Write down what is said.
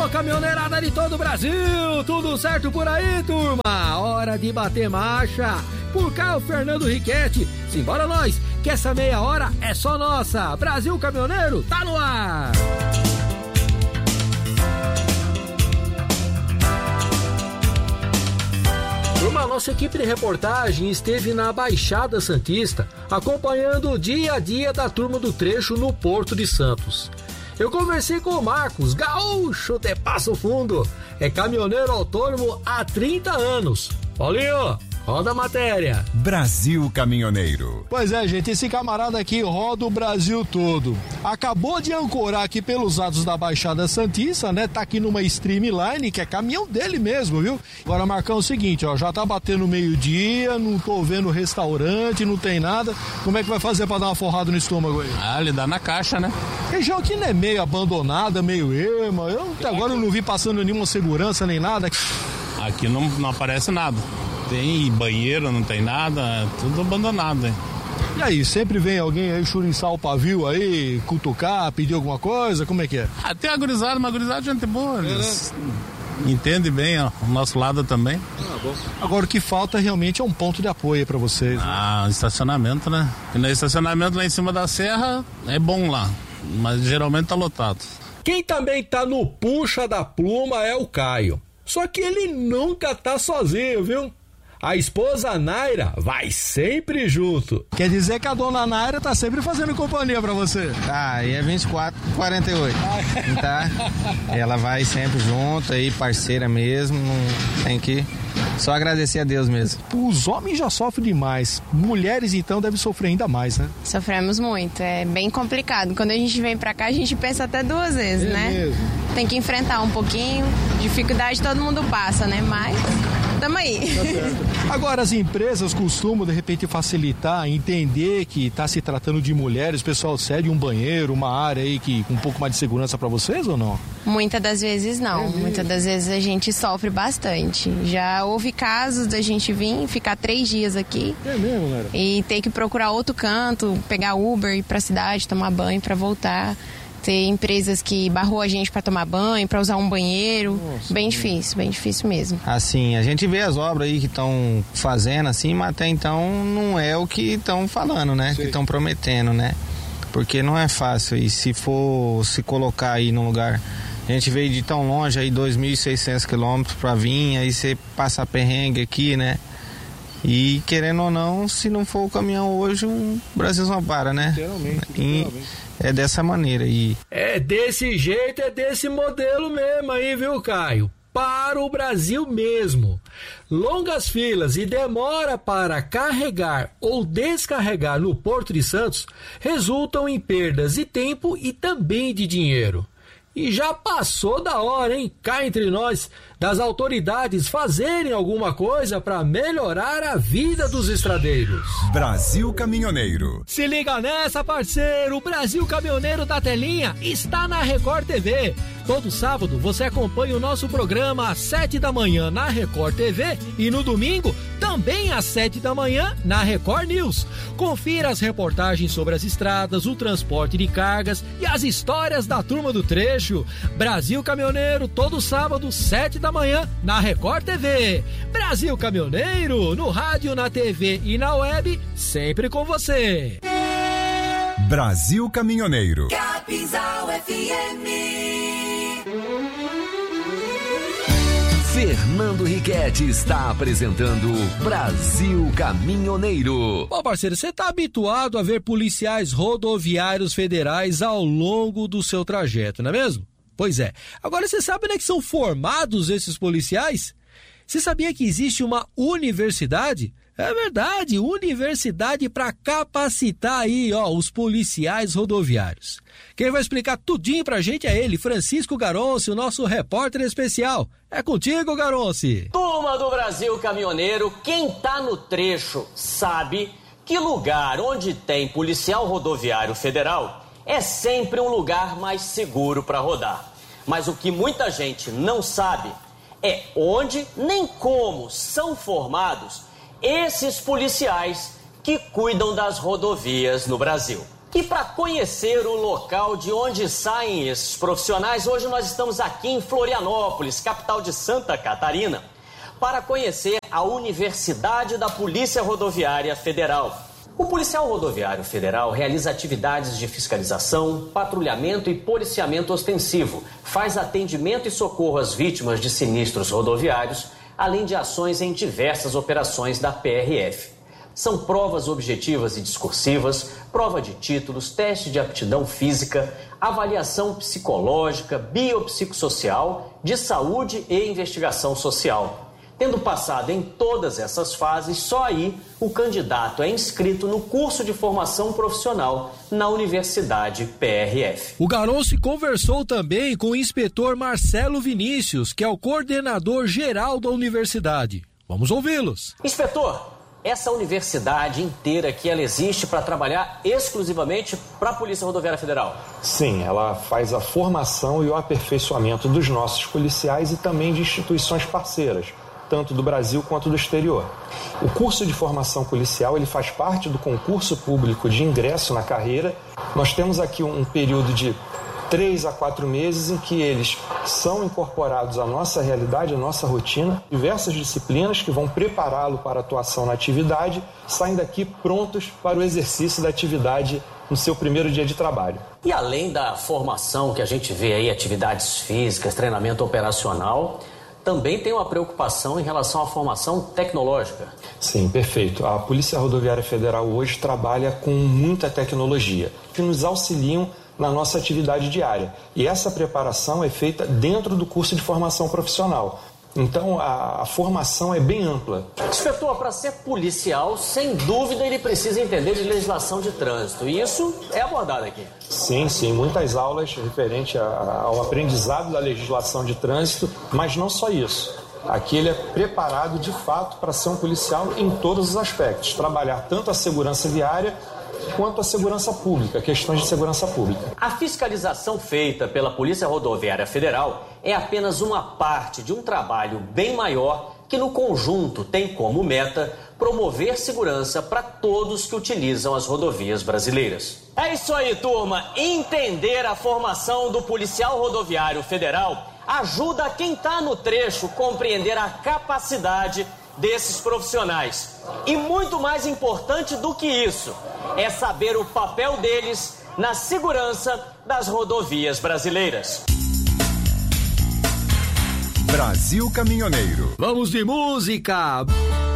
Alô, caminhoneirada de todo o Brasil, tudo certo por aí, turma? Hora de bater marcha. Por cá, o Fernando Riquetti. Simbora nós, que essa meia hora é só nossa. Brasil Caminhoneiro tá no ar. Turma, nossa equipe de reportagem esteve na Baixada Santista, acompanhando o dia a dia da turma do trecho no Porto de Santos. Eu conversei com o Marcos, gaúcho de Passo Fundo, é caminhoneiro autônomo há 30 anos. Paulinho, roda a matéria. Brasil Caminhoneiro. Pois é, gente, esse camarada aqui roda o Brasil todo. Acabou de ancorar aqui pelos lados da Baixada Santista, né? Tá aqui numa Streamline, que é caminhão dele mesmo, viu? Agora, Marcão, é o seguinte, ó, já tá batendo meio-dia, não tô vendo restaurante, não tem nada. Como é que vai fazer pra dar uma forrada no estômago aí? Ah, ele dá na caixa, né? Região aqui não é meio abandonada, meio erma. Até agora eu não vi passando nenhuma segurança nem nada. Aqui não aparece nada. Tem banheiro, não tem nada, é tudo abandonado, hein? E aí, sempre vem alguém aí churiçar o pavio aí, cutucar, pedir alguma coisa, como é que é? Até a gurizada, uma gurizada gente boa, eles entendem bem ó, o nosso lado também. Ah, bom. Agora o que falta realmente é um ponto de apoio para vocês. Né? Ah, estacionamento, né? E no estacionamento lá em cima da serra é bom lá, mas geralmente tá lotado. Quem também tá no puxa da pluma é o Caio. Só que ele nunca tá sozinho, viu? A esposa Naira vai sempre junto. Quer dizer que a dona Naira tá sempre fazendo companhia pra você? Tá, e é 24/48. Tá? Ela vai sempre junto aí, parceira mesmo, não tem que só agradecer a Deus mesmo. Os homens já sofrem demais, mulheres então devem sofrer ainda mais, né? Sofremos muito, é bem complicado. Quando a gente vem pra cá, a gente pensa até duas vezes, né? Mesmo. Tem que enfrentar um pouquinho, dificuldade todo mundo passa, né? Mas tamo aí. Tá certo. Agora, as empresas costumam, de repente, facilitar, entender que está se tratando de mulheres, o pessoal cede um banheiro, uma área aí que, com um pouco mais de segurança para vocês ou não? Muitas das vezes não, muitas das vezes a gente sofre bastante. Já houve casos da gente vir, ficar 3 dias aqui e ter que procurar outro canto, pegar Uber, ir pra cidade, tomar banho para voltar. Ter empresas que barrou a gente para tomar banho, para usar um banheiro. Nossa, bem difícil mesmo. Assim, a gente vê as obras aí que estão fazendo assim, mas até então não é o que estão falando, né? Sim. Que estão prometendo, né? Porque não é fácil. E se for se colocar aí num lugar, a gente veio de tão longe aí, 2.600 quilômetros para vir, aí você passa perrengue aqui, né? E querendo ou não, se não for o caminhão hoje, o Brasil não para, né? Literalmente. É dessa maneira aí. É desse jeito, é desse modelo mesmo aí, viu, Caio? Para o Brasil mesmo. Longas filas e demora para carregar ou descarregar no Porto de Santos resultam em perdas de tempo e também de dinheiro. E já passou da hora, hein? Cá entre nós, das autoridades fazerem alguma coisa para melhorar a vida dos estradeiros. Brasil Caminhoneiro. Se liga nessa, parceiro! O Brasil Caminhoneiro da Telinha está na Record TV. Todo sábado você acompanha o nosso programa às 7 da manhã na Record TV e no domingo também às 7 da manhã na Record News. Confira as reportagens sobre as estradas, o transporte de cargas e as histórias da turma do trecho. Brasil Caminhoneiro, todo sábado, 7 da manhã, na Record TV. Brasil Caminhoneiro, no rádio, na TV e na web, sempre com você. Brasil Caminhoneiro. Capinzal FM. Fernando Riquetti está apresentando Brasil Caminhoneiro. Bom, parceiro, você está habituado a ver policiais rodoviários federais ao longo do seu trajeto, não é mesmo? Pois é. Agora você sabe, né, que são formados esses policiais? Você sabia que existe uma universidade? É verdade, universidade para capacitar aí, ó, os policiais rodoviários. Quem vai explicar tudinho pra gente é ele, Francisco Garonci, o nosso repórter especial. É contigo, Garonci. Turma do Brasil Caminhoneiro, quem tá no trecho sabe que lugar onde tem policial rodoviário federal é sempre um lugar mais seguro para rodar. Mas o que muita gente não sabe é onde nem como são formados esses policiais que cuidam das rodovias no Brasil. E para conhecer o local de onde saem esses profissionais, hoje nós estamos aqui em Florianópolis, capital de Santa Catarina, para conhecer a Universidade da Polícia Rodoviária Federal. O policial rodoviário federal realiza atividades de fiscalização, patrulhamento e policiamento ostensivo, faz atendimento e socorro às vítimas de sinistros rodoviários, além de ações em diversas operações da PRF. São provas objetivas e discursivas, prova de títulos, teste de aptidão física, avaliação psicológica, biopsicossocial, de saúde e investigação social. Tendo passado em todas essas fases, só aí o candidato é inscrito no curso de formação profissional na Universidade PRF. O Garonce conversou também com o inspetor Marcelo Vinícius, que é o coordenador geral da universidade. Vamos ouvi-los. Inspetor, essa universidade inteira aqui, ela existe para trabalhar exclusivamente para a Polícia Rodoviária Federal? Sim, ela faz a formação e o aperfeiçoamento dos nossos policiais e também de instituições parceiras, tanto do Brasil quanto do exterior. O curso de formação policial, ele faz parte do concurso público de ingresso na carreira. Nós temos aqui um período de 3 a 4 meses em que eles são incorporados à nossa realidade, à nossa rotina, diversas disciplinas que vão prepará-lo para a atuação na atividade, saem daqui prontos para o exercício da atividade no seu primeiro dia de trabalho. E além da formação que a gente vê aí, atividades físicas, treinamento operacional, também tem uma preocupação em relação à formação tecnológica. Sim, perfeito. A Polícia Rodoviária Federal hoje trabalha com muita tecnologia, que nos auxiliam na nossa atividade diária. E essa preparação é feita dentro do curso de formação profissional. Então, a formação é bem ampla. Inspetor, para ser policial, sem dúvida ele precisa entender de legislação de trânsito. E isso é abordado aqui. Sim, muitas aulas referentes ao aprendizado da legislação de trânsito, mas não só isso. Aqui ele é preparado, de fato, para ser um policial em todos os aspectos. Trabalhar tanto a segurança viária quanto a segurança pública, questões de segurança pública. A fiscalização feita pela Polícia Rodoviária Federal é apenas uma parte de um trabalho bem maior que, no conjunto, tem como meta promover segurança para todos que utilizam as rodovias brasileiras. É isso aí, turma. Entender a formação do policial rodoviário federal ajuda quem está no trecho a compreender a capacidade desses profissionais. E muito mais importante do que isso, é saber o papel deles na segurança das rodovias brasileiras. Brasil Caminhoneiro. Vamos de música!